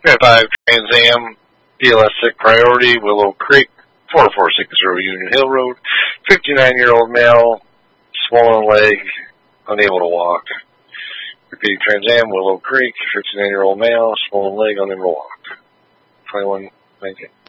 5 Trans Am, PLS sick priority, Willow Creek, 4460 Union Hill Road, 59-year-old male, swollen leg, unable to walk. Repeating Trans Am, Willow Creek, 59-year-old male, swollen leg, unable to walk. 2119.